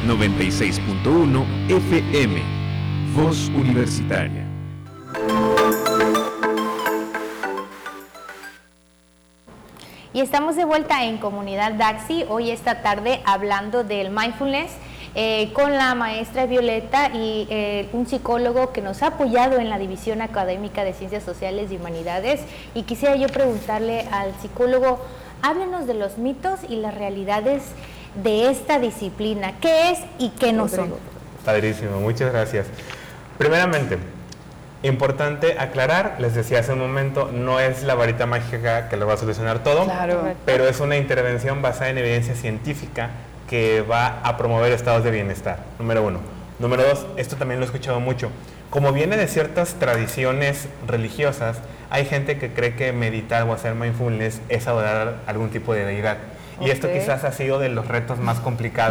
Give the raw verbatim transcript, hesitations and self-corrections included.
noventa y seis punto uno F M, Voz Universitaria. Y estamos de vuelta en Comunidad Daxi, hoy esta tarde hablando del mindfulness eh, con la maestra Violeta y eh, un psicólogo que nos ha apoyado en la División Académica de Ciencias Sociales y Humanidades. Y quisiera yo preguntarle al psicólogo, háblenos de los mitos y las realidades de esta disciplina. ¿Qué es y qué no son? Padrísimo, muchas gracias. Primeramente, importante aclarar, les decía hace un momento, no es la varita mágica que lo va a solucionar todo, Claro. pero es una intervención basada en evidencia científica que va a promover estados de bienestar, número uno. Número dos, esto también lo he escuchado mucho. Como viene de ciertas tradiciones religiosas, hay gente que cree que meditar o hacer mindfulness es adorar algún tipo de deidad. Y Okay. esto quizás ha sido de los retos más complicados